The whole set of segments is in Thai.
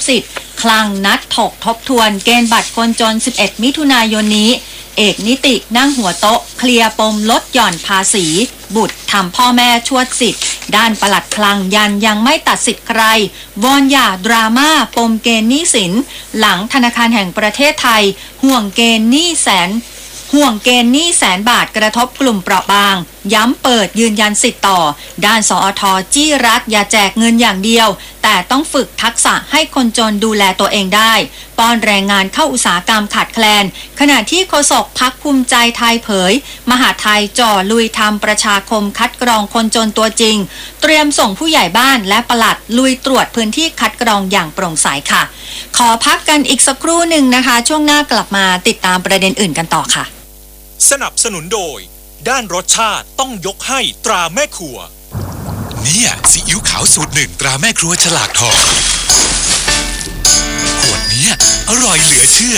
สิทธิ์คลังนัดถกทบทวนเกณฑ์บัตรคนจน11มิถุนายนนี้เอกนิตินั่งหัวโต๊ะเคลียร์ปมลดหย่อนภาษีบุตรทำพ่อแม่ชวดสิทธิ์ด้านปลัดคลังยังไม่ตัดสิทธิ์ใครวอนอย่าดราม่าปมเกณฑ์หนี้สินหลังธนาคารแห่งประเทศไทยห่วงเกณฑ์หนี้แสนบาทกระทบกลุ่มเปราะบางย้ำเปิดยืนยันสิทธิ์ต่อด้านสอท.จี้รัฐอย่าแจกเงินอย่างเดียวแต่ต้องฝึกทักษะให้คนจนดูแลตัวเองได้ป้อนแรงงานเข้าอุตสาหกรรมขาดแคลนขณะที่โฆษกพรรคภูมิใจไทยเผยมหาไทยจ่อลุยทำประชาคมคัดกรองคนจนตัวจริงเตรียมส่งผู้ใหญ่บ้านและปลัดลุยตรวจพื้นที่คัดกรองอย่างโปร่งใสค่ะขอพักกันอีกสักครู่หนึ่งนะคะช่วงหน้ากลับมาติดตามประเด็นอื่นกันต่อค่ะสนับสนุนโดยด้านรสชาติต้องยกให้ตราแม่ครัวเนี่ยซีอิ๊วขาวสูตรหนึ่งตราแม่ครัวฉลากทองขวดนี้อร่อยเหลือเชื่อ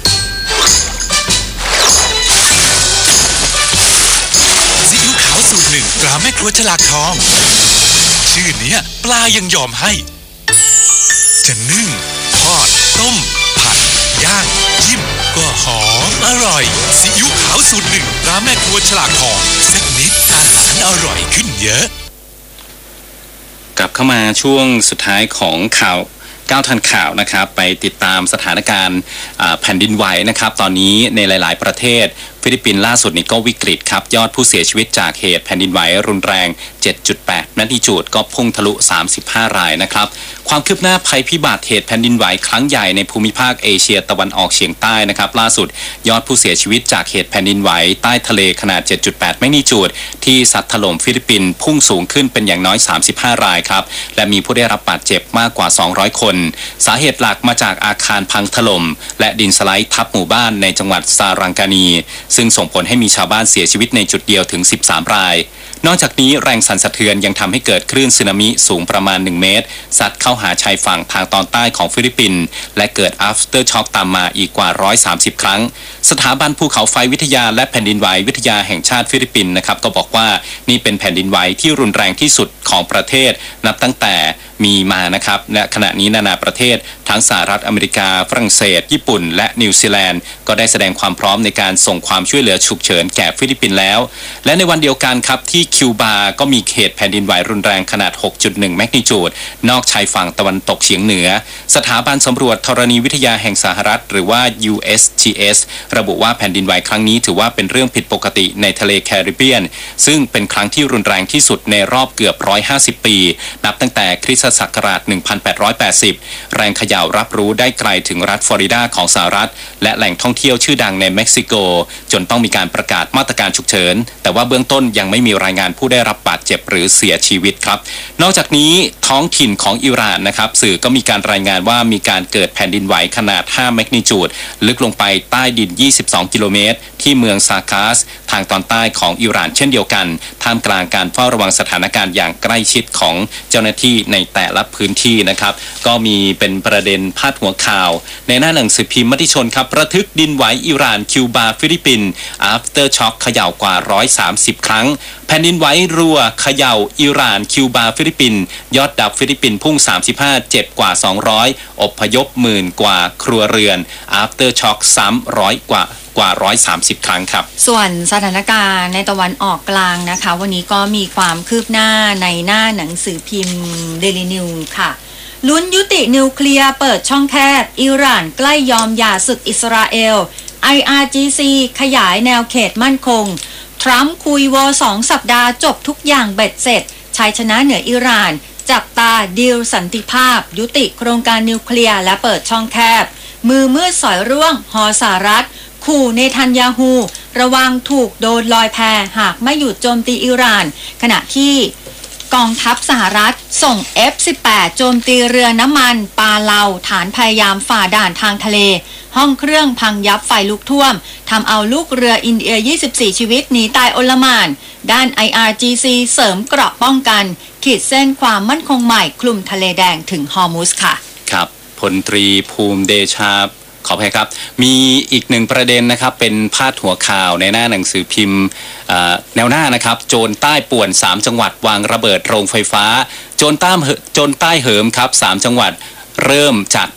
ซีอิ๊วขาวสูตรหนึ่งตราแม่ครัวฉลากทองชื่อเนี้ยปลายังยอมให้จะนึ่งทอดต้มผัดย่างจิ้มก็หอมอร่อยซีอิ๊วขาวสูตรหนึ่งตราแม่ครัวฉลากทองสักนิดอาหารอร่อยขึ้นเยอะกลับเข้ามาช่วงสุดท้ายของข่าว9ทันข่าวนะครับไปติดตามสถานการณ์แผ่นดินไหวนะครับตอนนี้ในหลายๆประเทศฟิลิปปินส์ล่าสุดนี้ก็วิกฤตครับยอดผู้เสียชีวิตจากเหตุแผ่นดินไหวรุนแรง 7.8 แมกนิจูดก็พุ่งทะลุ35รายนะครับความคืบหน้าภัยพิบัติเหตุแผ่นดินไหวครั้งใหญ่ในภูมิภาคเอเชียตะวันออกเฉียงใต้นะครับล่าสุดยอดผู้เสียชีวิตจากเหตุแผ่นดินไหวใต้ทะเลขนาด 7.8 แมกนิจูดที่ซัดถล่มฟิลิปปินส์พุ่งสูงขึ้นเป็นอย่างน้อย35รายครับและมีผู้ได้รับบาดเจ็บมากกว่า200คนสาเหตุหลักมาจากอาคารพังถล่มและดินสไลด์ทับหมู่บ้านในจังหวัดซารังกานีซึ่งส่งผลให้มีชาวบ้านเสียชีวิตในจุดเดียวถึง13รายนอกจากนี้แรงสั่นสะเทือนยังทำให้เกิดคลื่นสึนามิสูงประมาณ1เมตรซัดเข้าหาชายฝั่งทางตอนใต้ของฟิลิปปินส์และเกิด after shock ตามมาอีกกว่า130ครั้งสถาบันภูเขาไฟวิทยาและแผ่นดินไหววิทยาแห่งชาติฟิลิปปินส์นะครับก็บอกว่านี่เป็นแผ่นดินไหวที่รุนแรงที่สุดของประเทศนับตั้งแต่มีมานะครับและขณะนี้นานาประเทศทั้งสหรัฐอเมริกาฝรั่งเศสญี่ปุ่นและนิวซีแลนด์ก็ได้แสดงความพร้อมในการส่งความช่วยเหลือฉุกเฉินแก่ฟิลิปปินส์แล้วและในวันเดียวกันครับที่คิวบาก็มีเหตุแผ่นดินไหวรุนแรงขนาด 6.1 แมกนิจูดนอกชายฝั่งตะวันตกเฉียงเหนือสถาบันสำรวจธรณีวิทยาแห่งสหรัฐหรือว่า USGS ระบุว่าแผ่นดินไหวครั้งนี้ถือว่าเป็นเรื่องผิดปกติในทะเลแคริบเบียนซึ่งเป็นครั้งที่รุนแรงที่สุดในรอบเกือบ150ปีนับตั้งแต่คริสตศักราช1880แรงเขย่ารับรู้ได้ไกลถึงรัฐฟลอริดาของสหรัฐและแหล่งท่องเที่ยวชื่อดังในเม็กซิโกจนต้องมีการประกาศมาตรการฉุกเฉินแต่ว่าเบื้องต้นยังไม่มีรายงานผู้ได้รับบาดเจ็บหรือเสียชีวิตครับนอกจากนี้ท้องถิ่นของอิหร่านนะครับสื่อก็มีการรายงานว่ามีการเกิดแผ่นดินไหวขนาด5แมกนิจูดลึกลงไปใต้ดิน22กิโลเมตรที่เมืองซาคาสทางตอนใต้ของอิหร่านเช่นเดียวกันท่ามกลางการเฝ้าระวังสถานการณ์อย่างใกล้ชิดของเจ้าหน้าที่ในแต่ละพื้นที่นะครับก็มีเป็นประเด็นพาดหัวข่าวในหน้าหนังสือพิมพ์มติชนครับระทึกดินไหวอิหร่านคิวบาฟิลิปปินส์ after shock เขย่ากว่า130ครั้งแผ่นดินไหวรัวเขย่าอิหร่านคิวบาฟิลิปปินส์ยอดดับฟิลิปปินส์พุ่ง35เจ็บกว่า200อพยพหมื่นกว่าครัวเรือน after shock ซ้ำ100กว่า130ครั้งครับส่วนสถานการณ์ในตะวันออกกลางนะคะวันนี้ก็มีความคืบหน้าในหน้าหนังสือพิมพ์ Daily News ค่ะลุ้นยุตินิวเคลียร์เปิดช่องแคบอิหร่านใกล้ยอมหย่าศึกอิสราเอล IRGC ขยายแนวเขตมั่นคงทรัมป์คุยวอ2 สัปดาห์จบทุกอย่างเบ็ดเสร็จชัยชนะเหนืออิหร่านจับตาดีลสันติภาพยุติโครงการนิวเคลียร์และเปิดช่องแคบมือมืดสอยร่วงหอสหรัฐขู่เนทันยาฮูระวังถูกโดนลอยแพหากไม่หยุดโจมตีอิหร่านขณะที่กองทัพสหรัฐส่ง F-18 โจมตีเรือน้ำมันปาเลาฐานพยายามฝ่าด่านทางทะเลห้องเครื่องพังยับไฟลุกท่วมทำเอาลูกเรืออินเดีย24ชีวิตหนีตายโอลหม่านด้าน IRGC เสริมเกราะป้องกันขีดเส้นความมั่นคงใหม่คลุมทะเลแดงถึงฮอร์มุสค่ะครับพลตรีภูมิเดชาขออภัยครับมีอีกหนึ่งประเด็นนะครับเป็นพาดหัวข่าวในหน้าหนังสือพิมพ์แนวหน้านะครับโจรใต้ป่วน3จังหวัดวางระเบิดโรงไฟฟ้าโจรใต้เหิมครับ3จังหวัดเริ่มจาก